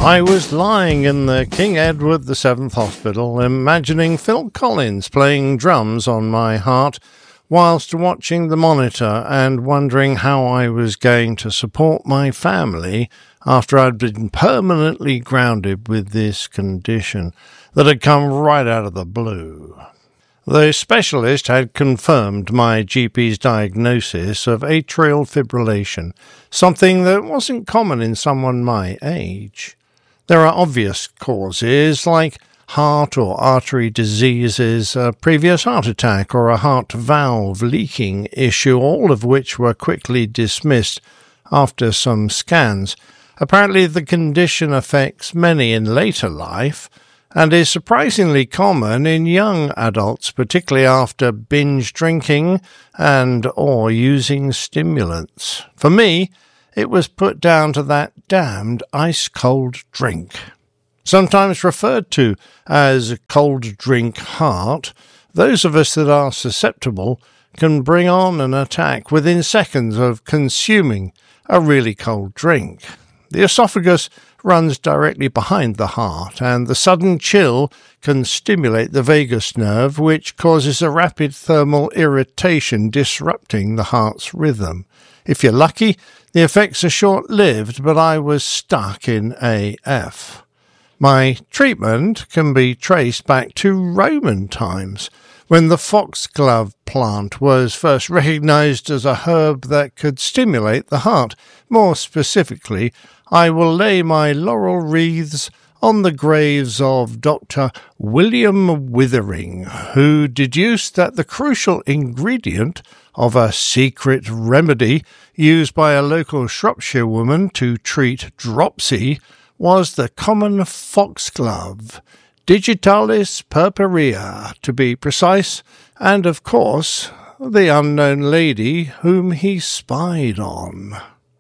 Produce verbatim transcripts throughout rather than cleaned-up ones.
I was lying in the King Edward the Seventh Hospital, imagining Phil Collins playing drums on my heart, whilst watching the monitor and wondering how I was going to support my family after I'd been permanently grounded with this condition that had come right out of the blue. The specialist had confirmed my G P's diagnosis of atrial fibrillation, something that wasn't common in someone my age. There are obvious causes like heart or artery diseases, a previous heart attack, or a heart valve leaking issue, all of which were quickly dismissed after some scans. Apparently the condition affects many in later life and is surprisingly common in young adults, particularly after binge drinking and or using stimulants. For me, it was put down to that damned ice-cold drink. Sometimes referred to as cold drink heart, those of us that are susceptible can bring on an attack within seconds of consuming a really cold drink. The esophagus runs directly behind the heart, and the sudden chill can stimulate the vagus nerve, which causes a rapid thermal irritation, disrupting the heart's rhythm. If you're lucky, the effects are short-lived, but I was stuck in A F. My treatment can be traced back to Roman times, when the foxglove plant was first recognized as a herb that could stimulate the heart. More specifically, I will lay my laurel wreaths on the graves of Doctor William Withering, who deduced that the crucial ingredient of a secret remedy used by a local Shropshire woman to treat dropsy was the common foxglove, Digitalis purpurea, to be precise, and, of course, the unknown lady whom he spied on.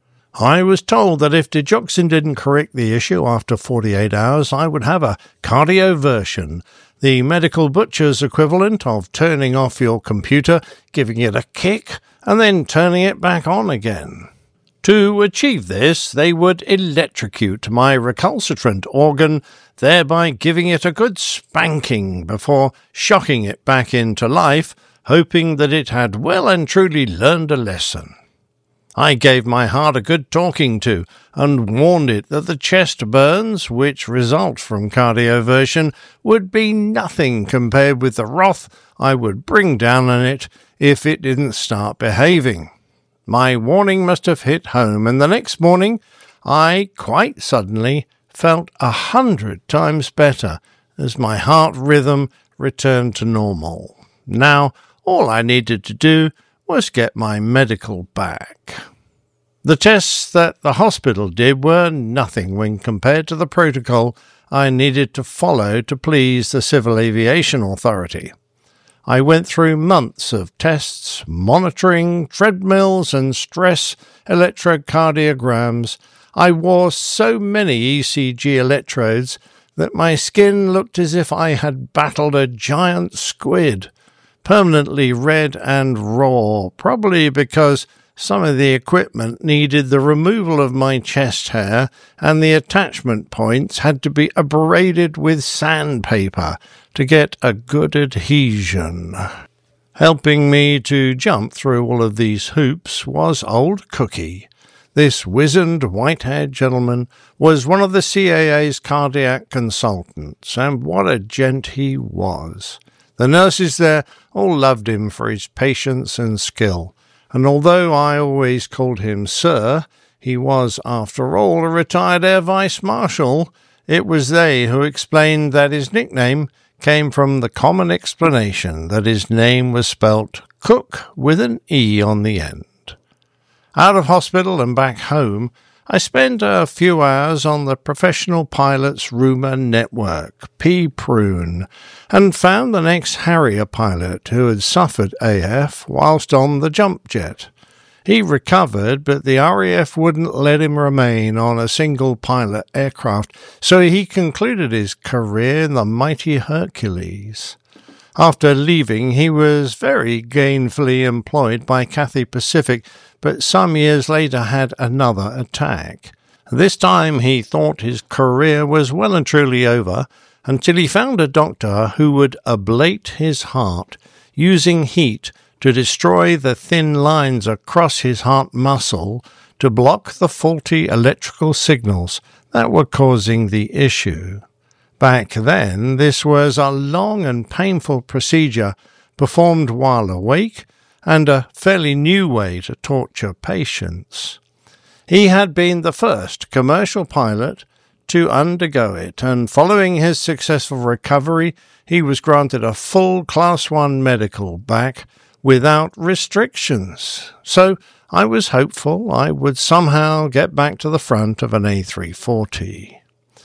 I was told that if digoxin didn't correct the issue after forty-eight hours, I would have a cardioversion, the medical butcher's equivalent of turning off your computer, giving it a kick, and then turning it back on again. To achieve this, they would electrocute my recalcitrant organ, thereby giving it a good spanking before shocking it back into life, hoping that it had well and truly learned a lesson. I gave my heart a good talking to, and warned it that the chest burns, which result from cardioversion, would be nothing compared with the wrath I would bring down on it if it didn't start behaving. My warning must have hit home, and the next morning I, quite suddenly, felt a hundred times better as my heart rhythm returned to normal. Now, all I needed to do was get my medical back. The tests that the hospital did were nothing when compared to the protocol I needed to follow to please the Civil Aviation Authority. I went through months of tests, monitoring, treadmills and stress electrocardiograms. I wore so many E C G electrodes that my skin looked as if I had battled a giant squid, permanently red and raw, probably because some of the equipment needed the removal of my chest hair and the attachment points had to be abraded with sandpaper to get a good adhesion. Helping me to jump through all of these hoops was old Cookie. This wizened, white-haired gentleman was one of the C A A's cardiac consultants, and what a gent he was. The nurses there all loved him for his patience and skill, and although I always called him Sir, he was, after all, a retired Air Vice Marshal. It was they who explained that his nickname came from the common explanation that his name was spelt Cook with an E on the end. Out of hospital and back home, I spent a few hours on the Professional Pilots Rumour Network, P-Prune, and found an ex-Harrier pilot who had suffered A F whilst on the jump jet. He recovered, but the R A F wouldn't let him remain on a single-pilot aircraft, so he concluded his career in the mighty Hercules. After leaving, he was very gainfully employed by Cathay Pacific, but some years later had another attack. This time he thought his career was well and truly over, until he found a doctor who would ablate his heart using heat to destroy the thin lines across his heart muscle to block the faulty electrical signals that were causing the issue. Back then, this was a long and painful procedure performed while awake, and a fairly new way to torture patients. He had been the first commercial pilot to undergo it, and following his successful recovery, he was granted a full Class one medical back without restrictions. So I was hopeful I would somehow get back to the front of an A three forty.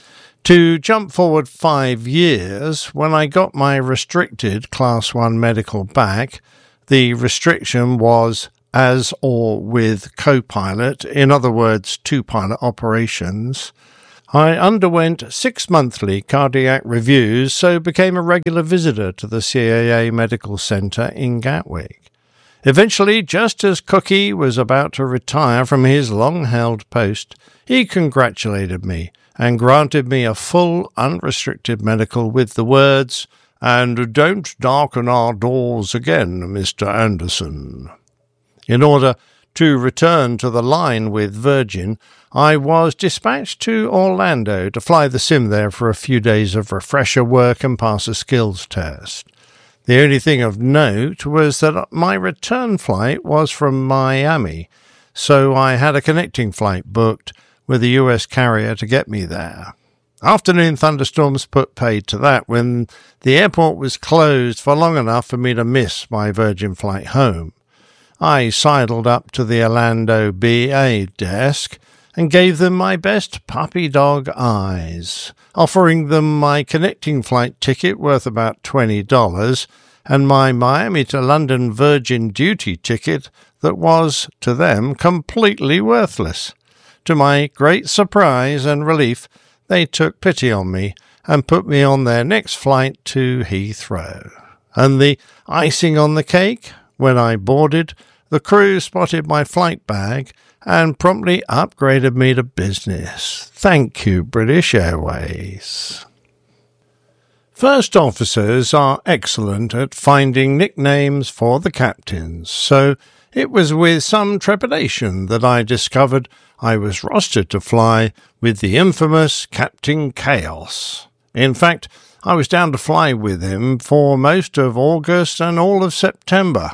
To jump forward five years, when I got my restricted Class one medical back, the restriction was as or with co-pilot, in other words, two-pilot operations. I underwent six monthly cardiac reviews, so became a regular visitor to the C A A Medical Centre in Gatwick. Eventually, just as Cookie was about to retire from his long-held post, he congratulated me and granted me a full, unrestricted medical with the words, "And don't darken our doors again, Mister Anderson." In order to return to the line with Virgin, I was dispatched to Orlando to fly the sim there for a few days of refresher work and pass a skills test. The only thing of note was that my return flight was from Miami, so I had a connecting flight booked with a U S carrier to get me there. Afternoon thunderstorms put paid to that when the airport was closed for long enough for me to miss my Virgin flight home. I sidled up to the Orlando B A desk and gave them my best puppy dog eyes, offering them my connecting flight ticket worth about twenty dollars and my Miami to London Virgin duty ticket that was, to them, completely worthless. To my great surprise and relief, they took pity on me and put me on their next flight to Heathrow. And the icing on the cake, when I boarded, the crew spotted my flight bag and promptly upgraded me to business. Thank you, British Airways. First officers are excellent at finding nicknames for the captains, so it was with some trepidation that I discovered I was rostered to fly with the infamous Captain Chaos. In fact, I was down to fly with him for most of August and all of September.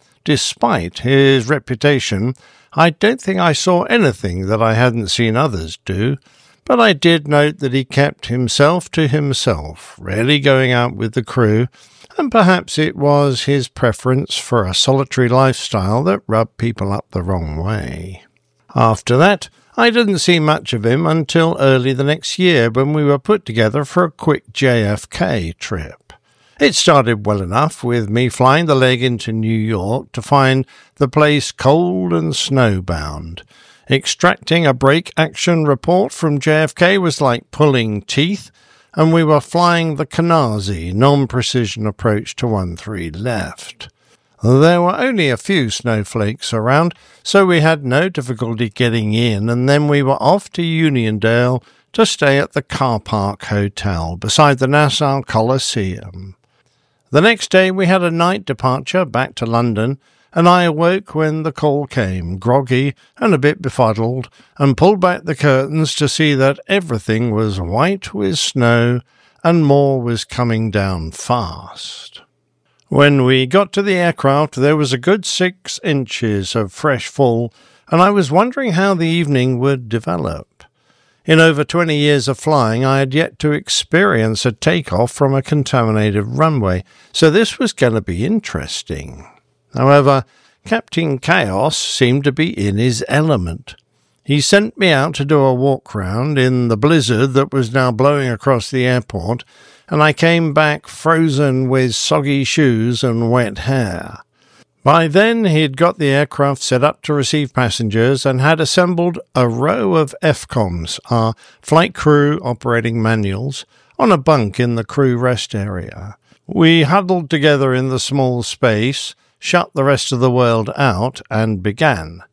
Despite his reputation, I don't think I saw anything that I hadn't seen others do, but I did note that he kept himself to himself, rarely going out with the crew, and perhaps it was his preference for a solitary lifestyle that rubbed people up the wrong way. After that, I didn't see much of him until early the next year when we were put together for a quick J F K trip. It started well enough with me flying the leg into New York to find the place cold and snowbound. Extracting a break action report from J F K was like pulling teeth, and we were flying the Canarsie non-precision approach to one three left. There were only a few snowflakes around, so we had no difficulty getting in, and then we were off to Uniondale to stay at the Car Park Hotel beside the Nassau Coliseum. The next day we had a night departure back to London, and I awoke when the call came, groggy and a bit befuddled, and pulled back the curtains to see that everything was white with snow, and more was coming down fast. When we got to the aircraft, there was a good six inches of fresh fall, and I was wondering how the evening would develop. In over twenty years of flying, I had yet to experience a takeoff from a contaminated runway, so this was going to be interesting. However, Captain Chaos seemed to be in his element. He sent me out to do a walk-round in the blizzard that was now blowing across the airport, and I came back frozen with soggy shoes and wet hair. By then he'd got the aircraft set up to receive passengers and had assembled a row of F COMs, our flight crew operating manuals, on a bunk in the crew rest area. We huddled together in the small space, shut the rest of the world out, and began.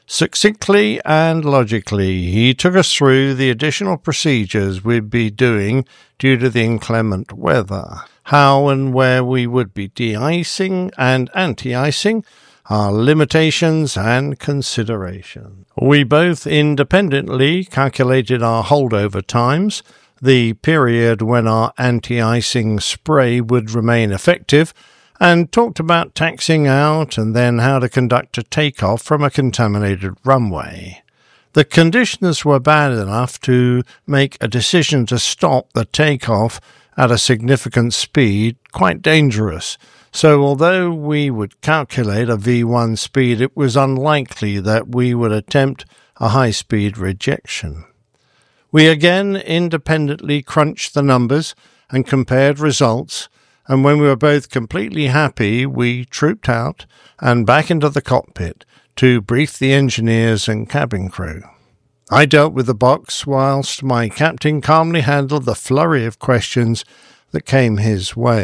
Succinctly and logically, he took us through the additional procedures we'd be doing due to the inclement weather, how and where we would be de-icing and anti-icing, our limitations and consideration. We both independently calculated our holdover times, the period when our anti-icing spray would remain effective, and talked about taxiing out and then how to conduct a takeoff from a contaminated runway. The conditions were bad enough to make a decision to stop the takeoff at a significant speed quite dangerous, so although we would calculate a V one speed, it was unlikely that we would attempt a high-speed rejection. We again independently crunched the numbers and compared results, and when we were both completely happy, we trooped out and back into the cockpit to brief the engineers and cabin crew. I dealt with the box whilst my captain calmly handled the flurry of questions that came his way.